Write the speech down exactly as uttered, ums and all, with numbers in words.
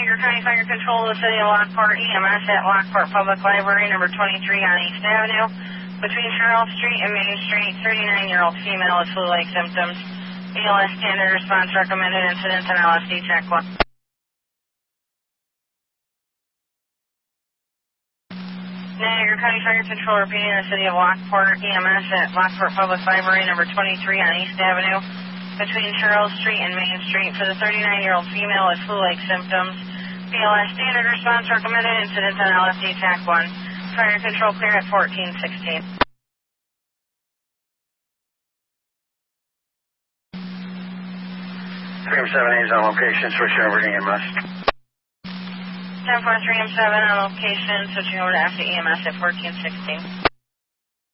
Niagara County Fire Control of the City of Lockport, E M S at Lockport Public Library, number twenty-three on East Avenue. Between Charles Street and Main Street, thirty-nine-year-old female with flu-like symptoms. B L S standard response recommended, incident and L S D check one. Niagara County Fire Control repeating the City of Lockport, E M S at Lockport Public Library, number twenty-three on East Avenue. Between Charles Street and Main Street for the thirty-nine-year-old female with flu-like symptoms. B L S standard response recommended, incident on L S D check one. Fire control clear at fourteen sixteen. three M seven eight is on location, switching over to E M S. ten four three M seven on location, switching over to F D E M S at fourteen sixteen.